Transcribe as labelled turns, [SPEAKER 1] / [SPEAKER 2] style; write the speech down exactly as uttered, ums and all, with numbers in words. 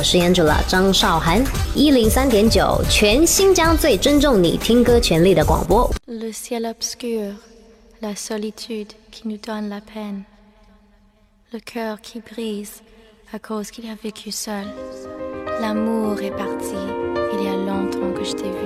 [SPEAKER 1] 我是 Angela 张韶涵，一零三点九，全新疆最尊重你听歌权利的广播。
[SPEAKER 2] Le ciel obscur, la solitude qui nous donne la peine, le cœur qui brise à cause qu'il a vécu seul. L'amour est parti, il y a longtemps que je t'ai vu.